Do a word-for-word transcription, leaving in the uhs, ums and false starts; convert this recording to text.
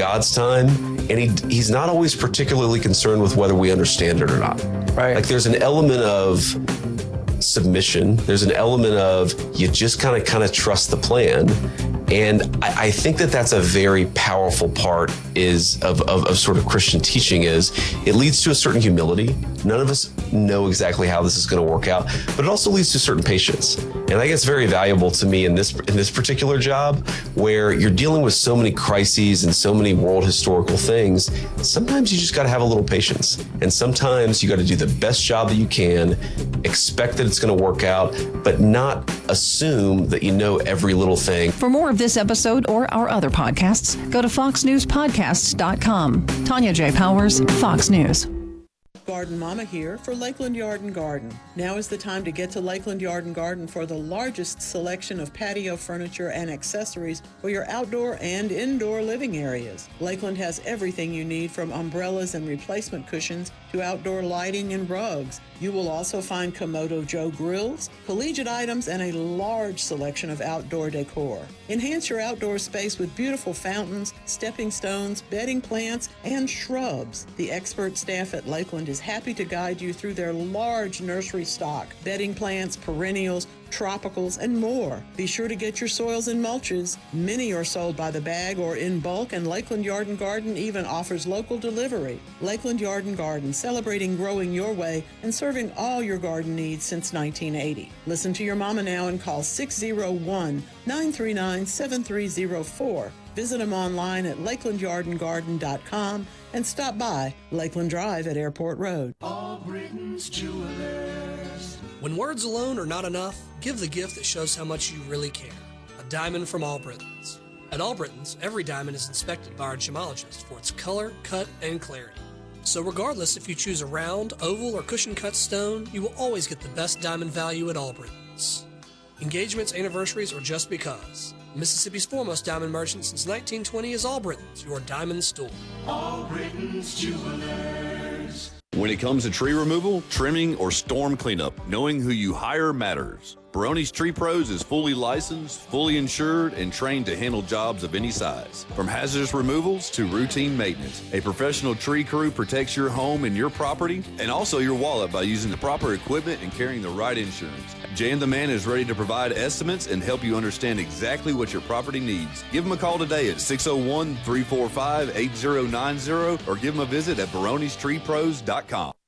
God's time, and he he's not always particularly concerned with whether we understand it or not. Right. Like there's an element of submission. There's an element of you just kind of kind of trust the plan. And I, I think that that's a very powerful part is of, of, of sort of Christian teaching is it leads to a certain humility. None of us know exactly how this is going to work out, but it also leads to certain patience. And I think it's very valuable to me in this in this particular job where you're dealing with so many crises and so many world historical things. Sometimes you just got to have a little patience. And sometimes you got to do the best job that you can, expect that it's going to work out, but not assume that you know every little thing. For more of this episode or our other podcasts, go to fox news podcasts dot com. Tanya J. Powers, Fox News. Garden Mama here for Lakeland Yard and Garden. Now is the time to get to Lakeland Yard and Garden for the largest selection of patio furniture and accessories for your outdoor and indoor living areas. Lakeland has everything you need from umbrellas and replacement cushions to outdoor lighting and rugs. You will also find Komodo Joe grills, collegiate items, and a large selection of outdoor decor. Enhance your outdoor space with beautiful fountains, stepping stones, bedding plants, and shrubs. The expert staff at Lakeland is happy to guide you through their large nursery stock, bedding plants, perennials, tropicals, and more. Be sure to get your soils and mulches. Many are sold by the bag or in bulk, and Lakeland Yard and Garden even offers local delivery. Lakeland Yard and Garden, celebrating growing your way and serving all your garden needs since nineteen eighty. Listen to your mama now and call six oh one, nine three nine, seven three oh four. Visit them online at lakeland yard and garden dot com and stop by Lakeland Drive at Airport Road. Albritton's Jewelers. When words alone are not enough, give the gift that shows how much you really care. A diamond from Albritton's. At Albritton's, every diamond is inspected by our gemologist for its color, cut, and clarity. So regardless if you choose a round, oval, or cushion-cut stone, you will always get the best diamond value at Albritton's. Engagements, anniversaries, or just because. Mississippi's foremost diamond merchant since nineteen twenty is Albritton's, your diamond store. Albritton's Jewelers. When it comes to tree removal, trimming, or storm cleanup, knowing who you hire matters. Barone's Tree Pros is fully licensed, fully insured, and trained to handle jobs of any size. From hazardous removals to routine maintenance, a professional tree crew protects your home and your property, and also your wallet by using the proper equipment and carrying the right insurance. Jan the Man is ready to provide estimates and help you understand exactly what your property needs. Give him a call today at six oh one, three four five, eight oh nine oh or give him a visit at barones tree pros dot com.